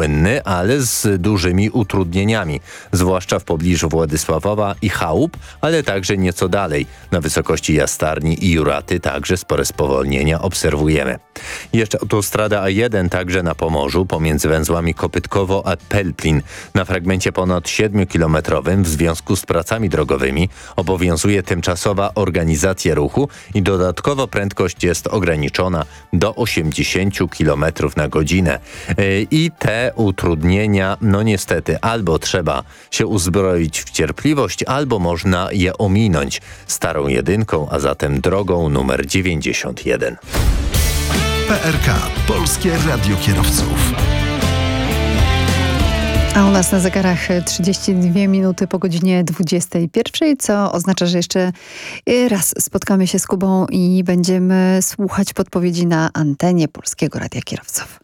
płynny, ale z dużymi utrudnieniami, zwłaszcza w pobliżu Władysławowa i Chałup, ale także nieco dalej. Na wysokości Jastarni i Juraty także spore spowolnienia obserwujemy. Jeszcze autostrada A1 także na Pomorzu pomiędzy węzłami Kopytkowo a Pelplin. Na fragmencie ponad 7-kilometrowym w związku z pracami drogowymi obowiązuje tymczasowa organizacja ruchu i dodatkowo prędkość jest ograniczona do 80 km na godzinę. I te utrudnienia, no niestety, albo trzeba się uzbroić w cierpliwość, albo można je ominąć starą jedynką, a zatem drogą numer 91. PRK – Polskie Radio Kierowców. A u nas na zegarach 32 minuty po godzinie 21, co oznacza, że jeszcze raz spotkamy się z Kubą i będziemy słuchać podpowiedzi na antenie Polskiego Radia Kierowców.